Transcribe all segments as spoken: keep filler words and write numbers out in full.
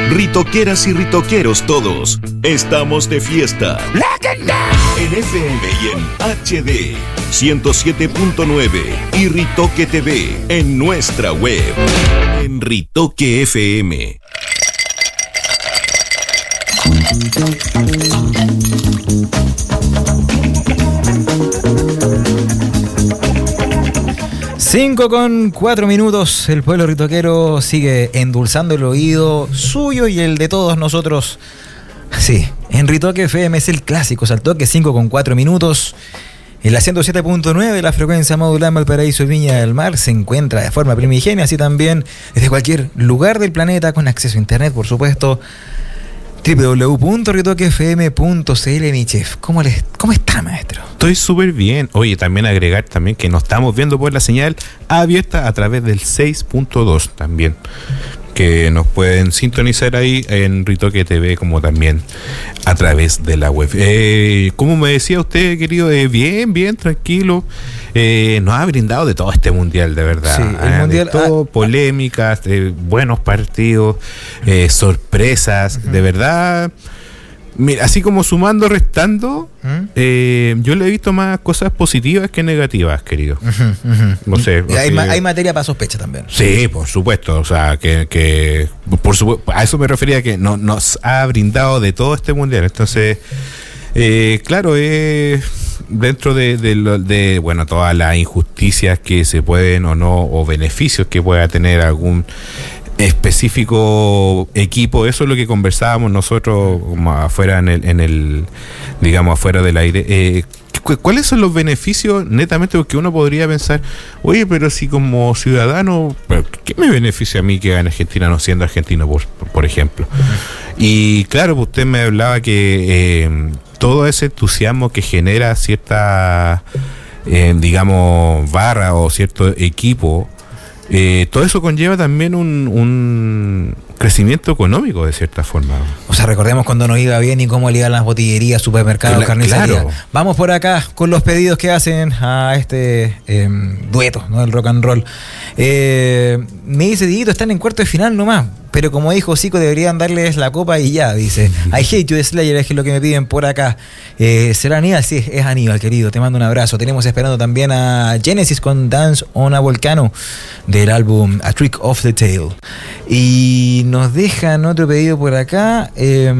Ritoqueras y ritoqueros todos, estamos de fiesta. En F M y en H D ciento siete punto nueve y Ritoque T V en nuestra web. En Ritoque F M. Cinco con cuatro minutos, el pueblo ritoquero sigue endulzando el oído suyo y el de todos nosotros. Sí, en Ritoque F M es el clásico Saltoque, cinco con cuatro minutos. En la ciento siete punto nueve, la frecuencia modular en Valparaíso y Viña del Mar se encuentra de forma primigenia, así también desde cualquier lugar del planeta con acceso a internet, por supuesto. doble u doble u doble u punto ritoque f m punto c l. Mi chef, ¿cómo, les, ¿cómo está, maestro? Estoy súper bien. Oye, también agregar también que nos estamos viendo por la señal abierta a través del seis punto dos también, que nos pueden sintonizar ahí en Ritoque T V como también a través de la web. Eh, como me decía usted, querido, eh, bien, bien, tranquilo. Eh, nos ha brindado de todo este mundial, de verdad. Sí, el eh, mundial, de todo, ah, polémicas, eh, buenos partidos, eh, sorpresas, uh-huh. De verdad. Mira, así como sumando, restando, ¿Mm? eh, yo le he visto más cosas positivas que negativas, querido. Uh-huh, uh-huh. No sé. Hay, eh, hay materia para sospecha también. Sí, por supuesto. O sea, que, que por supuesto, a eso me refería, que no, nos ha brindado de todo este mundial. Entonces, eh, claro, eh, dentro de, de, de, bueno, todas las injusticias que se pueden o no, o beneficios que pueda tener algún específico equipo, eso es lo que conversábamos nosotros como afuera en el, en el digamos afuera del aire. Eh, cu- ¿Cuáles son los beneficios netamente? Porque uno podría pensar, oye, pero si como ciudadano, ¿qué me beneficia a mí que gane Argentina no siendo argentino, por, por ejemplo? Y claro, usted me hablaba que eh, todo ese entusiasmo que genera cierta, eh, digamos, barra o cierto equipo, Eh, todo eso conlleva también un, un crecimiento económico de cierta forma. O sea, recordemos cuando nos iba bien y cómo le iban las botillerías, supermercados, Cla- carnicerías. claro. Vamos por acá con los pedidos que hacen a este eh, dueto, ¿no? El rock and roll. Eh, me dice, Dieguito, están en cuarto de final nomás. Pero como dijo Zico, deberían darles la copa y ya, dice. I hate you, Slayer, es lo que me piden por acá. Eh, ¿Será Aníbal? Sí, es Aníbal, querido. Te mando un abrazo. Tenemos esperando también a Genesis con Dance on a Volcano del álbum A Trick of the Tail. Y nos dejan otro pedido por acá. Eh,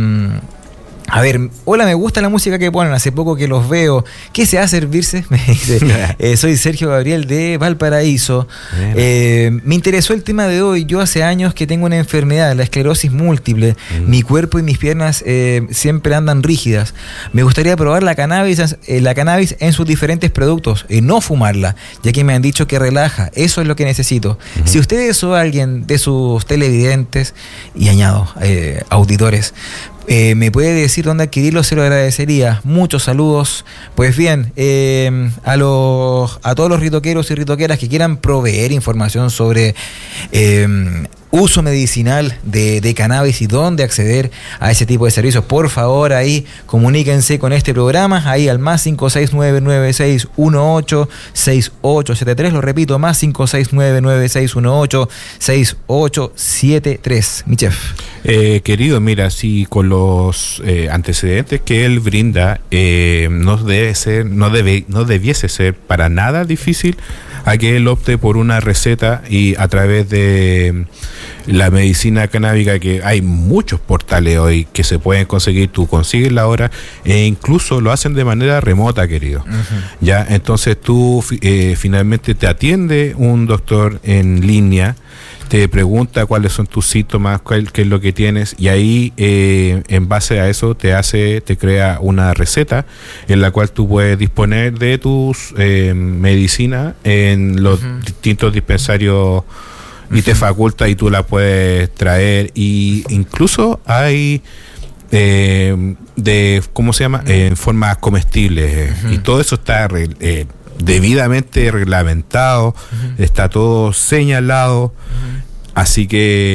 A ver, hola, me gusta la música que ponen, hace poco que los veo. ¿Qué se hace servirse? Me dice, eh, soy Sergio Gabriel de Valparaíso. Eh, me interesó el tema de hoy. Yo hace años que tengo una enfermedad, la esclerosis múltiple. Mm. Mi cuerpo y mis piernas eh, siempre andan rígidas. Me gustaría probar la cannabis, eh, la cannabis en sus diferentes productos y no fumarla, ya que me han dicho que relaja. Eso es lo que necesito. Mm-hmm. Si ustedes o alguien de sus televidentes, y añado, eh, auditores, Eh, me puede decir dónde adquirirlo, se lo agradecería. Muchos saludos. Pues bien, eh, a los a todos los ritoqueros y ritoqueras que quieran proveer información sobre eh, uso medicinal de, de cannabis y dónde acceder a ese tipo de servicios, por favor, ahí comuníquense con este programa, ahí al más cinco seis nueve nueve seis uno ocho seis ocho siete tres, lo repito, más cinco seis nueve nueve seis uno ocho seis ocho siete tres. Mi chef. Eh, querido, mira, si con los eh, antecedentes que él brinda, eh, no debe ser, no debe, no debiese ser para nada difícil a que él opte por una receta y a través de la medicina canábica, que hay muchos portales hoy que se pueden conseguir, tú consigues la hora e incluso lo hacen de manera remota, querido. Uh-huh. Ya, entonces tú eh, finalmente te atiende un doctor en línea, te pregunta cuáles son tus síntomas, cuál, qué es lo que tienes, y ahí eh, en base a eso te hace, te crea una receta en la cual tú puedes disponer de tus eh, medicinas en los uh-huh. distintos dispensarios y uh-huh. te faculta y tú la puedes traer, y incluso hay eh, de, ¿cómo se llama? Uh-huh. En formas comestibles uh-huh. y todo eso está eh, debidamente reglamentado, uh-huh. está todo señalado, uh-huh. así que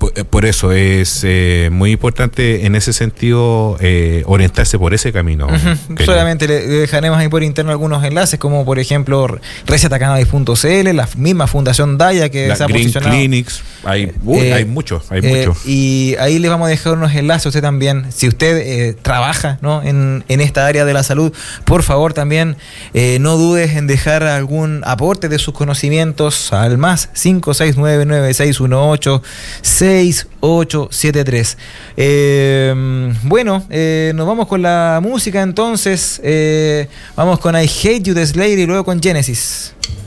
por, por eso es eh, muy importante en ese sentido eh, orientarse por ese camino. Uh-huh. Solamente le, le dejaremos ahí por interno algunos enlaces, como por ejemplo receta cannabis punto c l, la misma Fundación Daya que la se ha Green posicionado. Clinics, hay, uy, eh, hay muchos, hay eh, muchos. Y ahí les vamos a dejar unos enlaces a usted también. Si usted eh, trabaja, ¿no? en, en esta área de la salud, por favor también eh, no dudes en dejar algún aporte de sus conocimientos al más cinco seis nueve nueve seis uno ocho seis ocho siete tres. Eh, bueno, eh, nos vamos con la música entonces. Eh, vamos con I Hate You de Slayer y luego con Genesis.